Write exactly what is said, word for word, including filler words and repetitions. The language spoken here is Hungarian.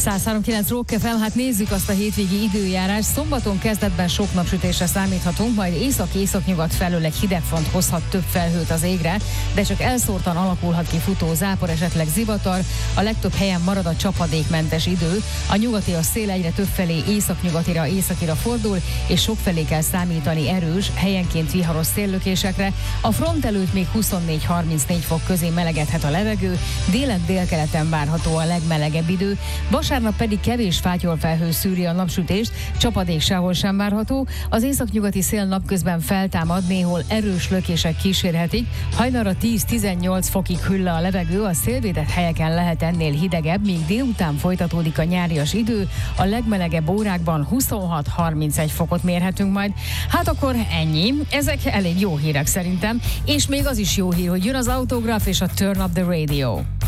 száz három kilenc Rock ef em, hát nézzük azt a hétvégi időjárás. Szombaton kezdetben sok napsütésre számíthatunk, majd észak-északnyugat felől egy hideg front hozhat több felhőt az égre, de csak elszórtan alakulhat ki futó zápor, esetleg zivatar. A legtöbb helyen marad a csapadékmentes idő. A nyugati a szél egyre több felé északnyugatira, északira fordul, és sokfelé kell számítani erős, helyenként viharos széllökésekre. A front előtt még huszonnégy harmincnégy fok közé melegedhet a levegő, délen délkeleten várható a legmelegebb idő. Vasárnap pedig kevés fátyolfelhő szűri a napsütést, csapadék sehol sem várható. Az északnyugati szél napközben feltámad, néhol erős lökések kísérhetik. Hajnalra tíz-tizennyolc fokig hűl le a levegő, a szélvédett helyeken lehet ennél hidegebb, míg délután folytatódik a nyárias idő. A legmelegebb órákban huszonhat harmincegy fokot mérhetünk majd. Hát akkor ennyi. Ezek elég jó hírek szerintem. És még az is jó hír, hogy jön az Autograph és a Turn Up the Radio.